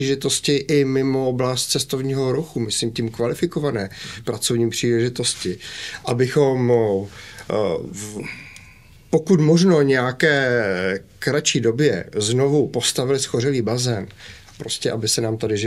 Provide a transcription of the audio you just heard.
příležitosti i mimo oblast cestovního ruchu, myslím tím kvalifikované pracovní příležitosti, abychom pokud možno nějaké kratší době znovu postavili schořelý bazén, prostě aby se nám tady žilo